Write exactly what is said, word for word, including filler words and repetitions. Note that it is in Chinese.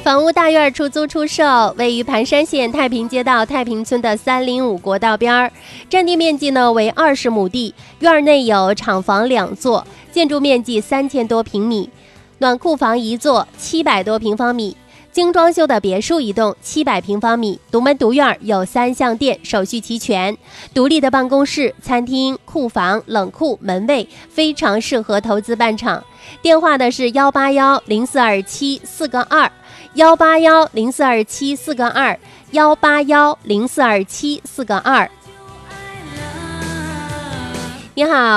房屋大院出租出售，位于盘山县太平街道太平村的三零五国道边儿，占地面积呢为二十亩地，院内有厂房两座，建筑面积三千多平米，暖库房一座，七百多平方米。精装修的别墅一栋，七百平方米，独门独院，有三项电，手续齐全。独立的办公室、餐厅、库房、冷库、门卫，非常适合投资办厂。电话的是幺八幺零四二七四个二，幺八幺零四二七四个二，幺八幺零四二七四个二。你好。